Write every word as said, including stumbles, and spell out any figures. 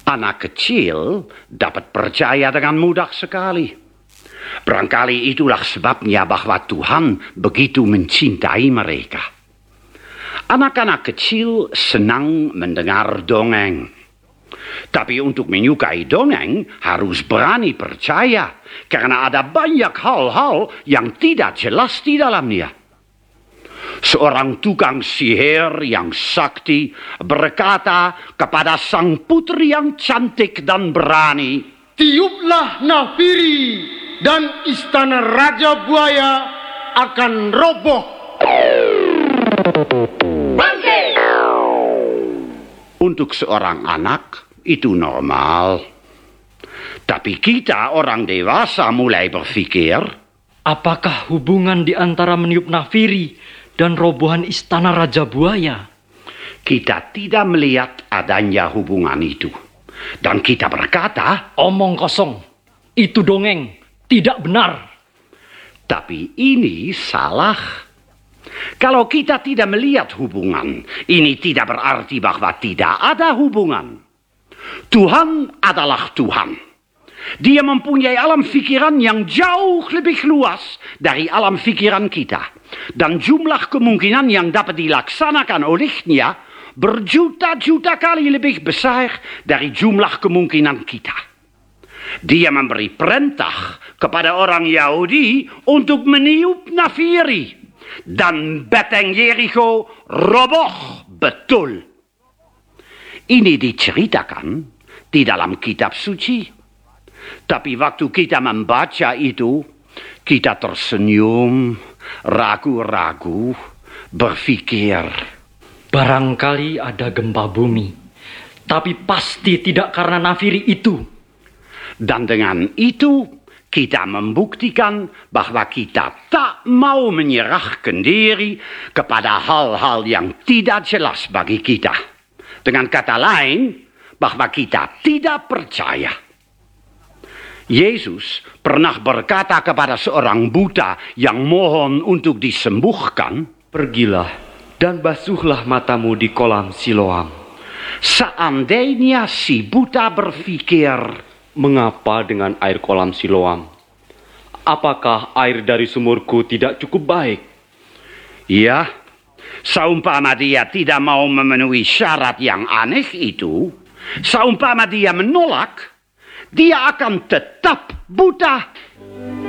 Anak kecil dapat percaya dengan mudah sekali. Barangkali itulah sebabnya bahwa Tuhan begitu mencintai mereka. Anak-anak kecil senang mendengar dongeng. Tapi untuk menyukai dongeng harus berani percaya, karena ada banyak hal-hal yang tidak jelas di dalamnya. Seorang tukang sihir yang sakti berkata kepada sang putri yang cantik dan berani, "Tiuplah nafiri dan istana Raja Buaya akan roboh." Untuk seorang anak itu normal. Tapi kita orang dewasa mulai berpikir, apakah hubungan di antara meniup nafiri dan robohan istana Raja Buaya? Kita tidak melihat adanya hubungan itu. Dan kita berkata, omong kosong, itu dongeng, tidak benar. Tapi ini salah. Kalau kita tidak melihat hubungan, ini tidak berarti bahwa tidak ada hubungan. Tuhan adalah Tuhan. Dia mempunyai alam pikiran yang jauh lebih luas dari alam pikiran kita. Dan jumlah kemungkinan yang dapat dilaksanakan olehnya berjuta-juta kali lebih besar dari jumlah kemungkinan kita. Dia memberi perintah kepada orang Yahudi untuk meniup nafiri. Dan beteng Jericho roboh betul. Ini diceritakan di dalam kitab suci. Tapi waktu kita membaca itu, kita tersenyum, ragu-ragu, berpikir, barangkali ada gempa bumi, tapi pasti tidak karena nafiri itu. Dan dengan itu, kita membuktikan bahwa kita tak mau menyerahkan diri kepada hal-hal yang tidak jelas bagi kita. Dengan kata lain, bahwa kita tidak percaya. Yesus pernah berkata kepada seorang buta yang mohon untuk disembuhkan, pergilah dan basuhlah matamu di kolam Siloam. Seandainya si buta berpikir, mengapa dengan air kolam Siloam? Apakah air dari sumurku tidak cukup baik? Ya, seumpama dia tidak mau memenuhi syarat yang aneh itu, seumpama dia menolak, dia akan tetap buta.